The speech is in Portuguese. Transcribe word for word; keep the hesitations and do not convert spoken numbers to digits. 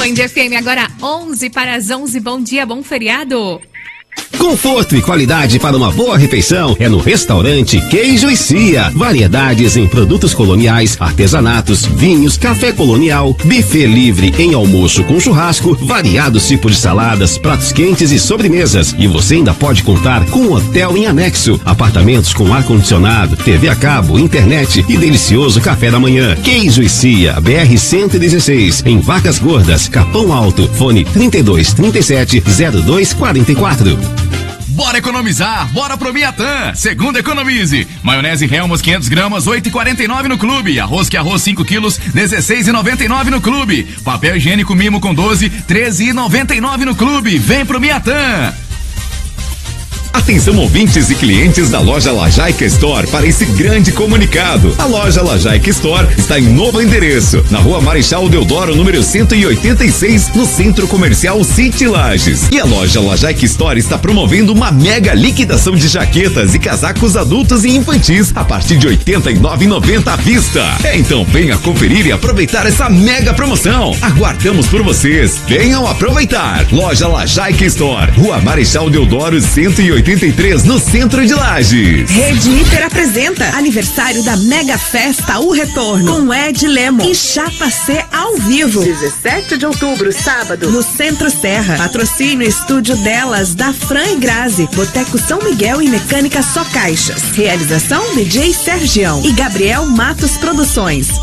Band F M, agora onze para as onze. Bom dia, bom feriado. Conforto e qualidade para uma boa refeição é no restaurante Queijo e Cia. Variedades em produtos coloniais, artesanatos, vinhos, café colonial, buffet livre em almoço com churrasco, variados tipos de saladas, pratos quentes e sobremesas. E você ainda pode contar com um hotel em anexo, apartamentos com ar-condicionado, T V a cabo, internet e delicioso café da manhã. Queijo e Cia, B R cento e dezesseis, em Vacas Gordas, Capão Alto, fone trinta e dois, trinta e sete, zero dois quarenta e quatro. Bora economizar, bora pro Miatã. Segunda economize. Maionese Helmos quinhentas gramas, oito e quarenta e nove no clube. Arroz que arroz cinco quilos, dezesseis e noventa e nove no clube. Papel higiênico Mimo com doze, treze e noventa e nove no clube. Vem pro Miatã. Atenção ouvintes e clientes da loja Lajaica Store para esse grande comunicado. A loja Lajaica Store está em novo endereço, na rua Marechal Deodoro, número cento e oitenta e seis, no Centro Comercial City Lages. E a loja Lajaica Store está promovendo uma mega liquidação de jaquetas e casacos adultos e infantis a partir de oitenta e nove reais e noventa centavos à vista. É, então venha conferir e aproveitar essa mega promoção. Aguardamos por vocês. Venham aproveitar. Loja Lajaica Store, rua Marechal Deodoro, cento e oitenta e três, no centro de Lages. Rede Hiper apresenta aniversário da Mega Festa O Retorno, com Ed Lemon e Chapa C ao vivo. dezessete de outubro, sábado, no Centro Serra. Patrocínio Estúdio Delas, da Fran e Grazi, Boteco São Miguel e Mecânica Só Caixas. Realização D J Sergião e Gabriel Matos Produções.